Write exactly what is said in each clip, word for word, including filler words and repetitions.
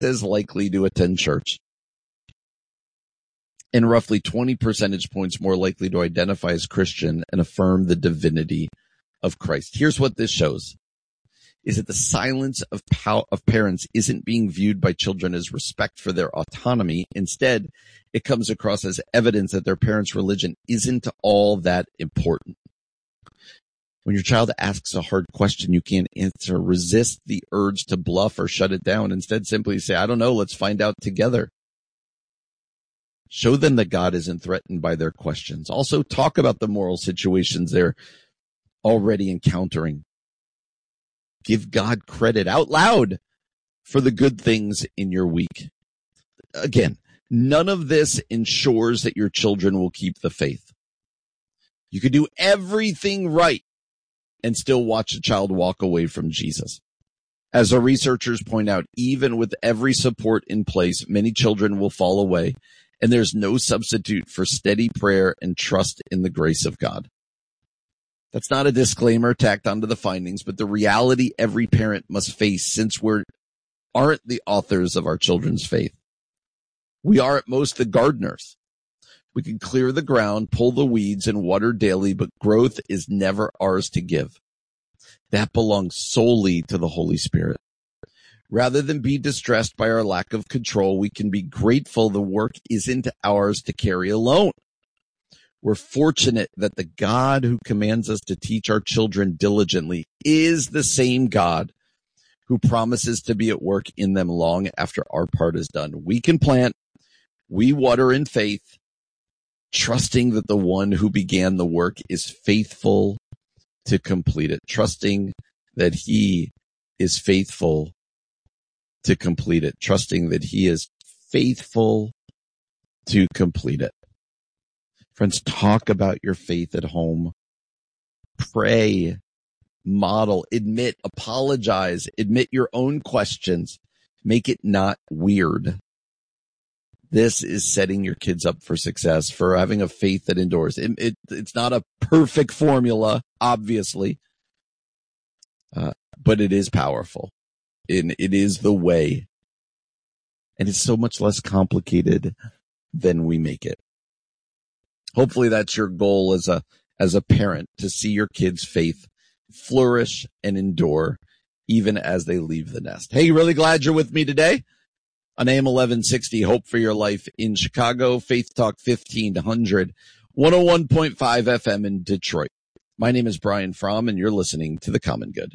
as likely to attend church, and roughly twenty percentage points more likely to identify as Christian and affirm the divinity of Christ. Here's what this shows, is that the silence of, pow- of parents isn't being viewed by children as respect for their autonomy. Instead, it comes across as evidence that their parents' religion isn't all that important. When your child asks a hard question you can't answer, resist the urge to bluff or shut it down. Instead, simply say, I don't know, let's find out together. Show them that God isn't threatened by their questions. Also, talk about the moral situations they're already encountering. Give God credit out loud for the good things in your week. Again, none of this ensures that your children will keep the faith. You could do everything right and still watch a child walk away from Jesus. As our researchers point out, even with every support in place, many children will fall away, and there's no substitute for steady prayer and trust in the grace of God. That's not a disclaimer tacked onto the findings, but the reality every parent must face since we aren't the authors of our children's faith. We are at most the gardeners. We can clear the ground, pull the weeds, and water daily, but growth is never ours to give. That belongs solely to the Holy Spirit. Rather than be distressed by our lack of control, we can be grateful the work isn't ours to carry alone. We're fortunate that the God who commands us to teach our children diligently is the same God who promises to be at work in them long after our part is done. We can plant, we water in faith, trusting that the one who began the work is faithful to complete it, trusting that he is faithful to complete it, trusting that he is faithful to complete it. Friends, talk about your faith at home. Pray, model, admit, apologize, admit your own questions. Make it not weird. This is setting your kids up for success, for having a faith that endures. It, it, it's not a perfect formula, obviously, uh, but it is powerful. And it is the way. And it's so much less complicated than we make it. Hopefully that's your goal as a, as a parent, to see your kids' faith flourish and endure even as they leave the nest. Hey, really glad you're with me today on A M eleven sixty, Hope for Your Life in Chicago, Faith Talk fifteen hundred, one oh one point five F M in Detroit. My name is Brian Fromm, and you're listening to The Common Good.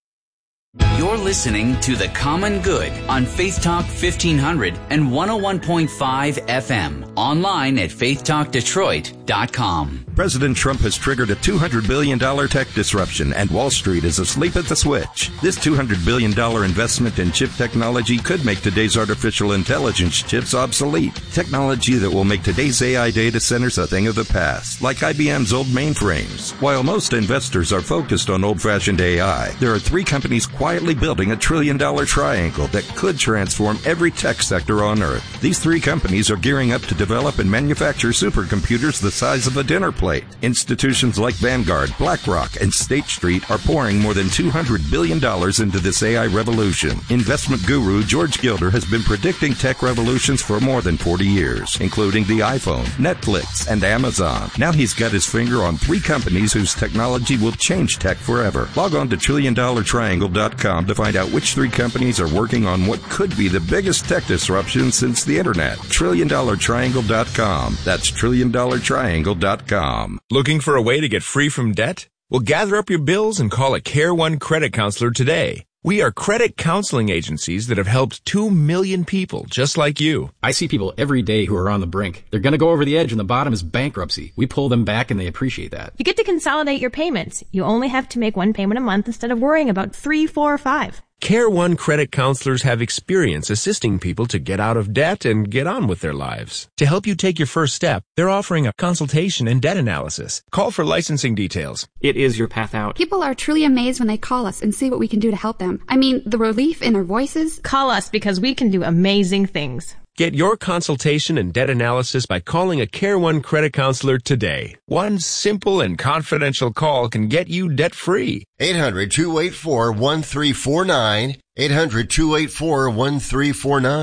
You're listening to The Common Good on Faith Talk fifteen hundred and one oh one point five F M. Online at faith talk detroit dot com. President Trump has triggered a two hundred billion dollars tech disruption, and Wall Street is asleep at the switch. This two hundred billion dollars investment in chip technology could make today's artificial intelligence chips obsolete. Technology that will make today's A I data centers a thing of the past, like I B M's old mainframes. While most investors are focused on old-fashioned A I, there are three companies quietly building a trillion-dollar triangle that could transform every tech sector on Earth. These three companies are gearing up to develop and manufacture supercomputers the size of a dinner plate. Institutions like Vanguard, BlackRock, and State Street are pouring more than two hundred billion dollars into this A I revolution. Investment guru George Gilder has been predicting tech revolutions for more than forty years, including the iPhone, Netflix, and Amazon. Now he's got his finger on three companies whose technology will change tech forever. Log on to trillion dollar triangle dot com to find out which three companies are working on what could be the biggest tech disruption since the internet. trillion dollar triangle dot com. That's trillion dollar triangle dot com. Looking for a way to get free from debt? Well, gather up your bills and call a Care One credit counselor today. We are credit counseling agencies that have helped two million people just like you. I see people every day who are on the brink. They're going to go over the edge and the bottom is bankruptcy. We pull them back and they appreciate that. You get to consolidate your payments. You only have to make one payment a month instead of worrying about three, four, or five. Care One credit counselors have experience assisting people to get out of debt and get on with their lives. To help you take your first step, they're offering a consultation and debt analysis. Call for licensing details. It is your path out. People are truly amazed when they call us and see what we can do to help them. I mean, the relief in their voices. Call us because we can do amazing things. Get your consultation and debt analysis by calling a Care One credit counselor today. One simple and confidential call can get you debt-free. eight hundred two eight four one three four nine. eight hundred, two eight four, one three four nine.